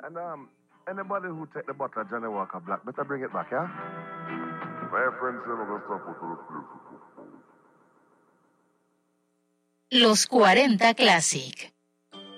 And anybody who take the bottle of Johnny Walker Black, better bring it back, yeah? My friends never stop with the Los 40 Classic.